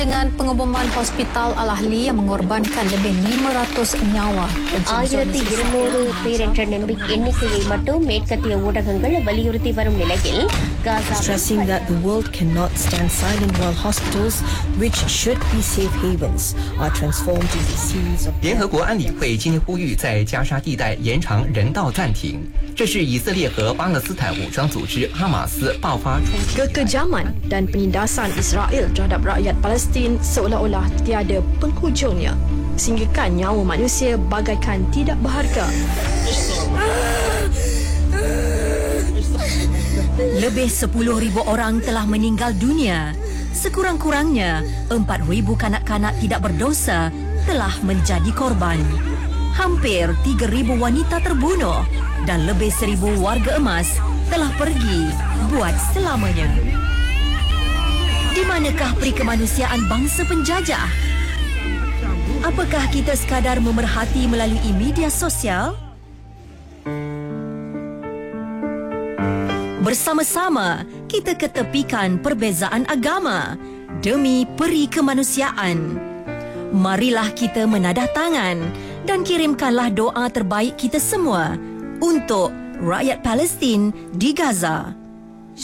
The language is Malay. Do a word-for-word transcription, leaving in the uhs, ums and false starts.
dengan pengeboman Hospital Al-Ahli yang mengorbankan lebih lima ratus nyawa. ஆயிரத்தி இருநூறு பேர் என்ற நம்பி எண்ணிக்கையை மட்டும் மேற்கத்திய ஊடகங்கள் வலியுறுத்தி வரும் நிலையில் காசா stressing that the world cannot stand silent while hospitals, which should be safe havens, are transformed into scenes of 联合国安理会今天呼吁在加沙地带延长人道暂停，这是以色列和巴勒斯坦武装组织哈马斯爆发冲突。 Kekejaman dan penindasan Israel terhadap rakyat Palestin seolah-olah tiada penghujungnya, sehinggakan nyawa manusia bagaikan tidak berharga. Lebih sepuluh ribu orang telah meninggal dunia. Sekurang-kurangnya empat ribu kanak-kanak tidak berdosa telah menjadi korban. Hampir tiga ribu wanita terbunuh dan lebih seribu warga emas telah pergi buat selamanya. Di manakah peri kemanusiaan bangsa penjajah? Apakah kita sekadar memerhati melalui media sosial? Bersama-sama, kita ketepikan perbezaan agama demi peri kemanusiaan. Marilah kita menadah tangan dan kirimkanlah doa terbaik kita semua untuk rakyat Palestin di Gaza.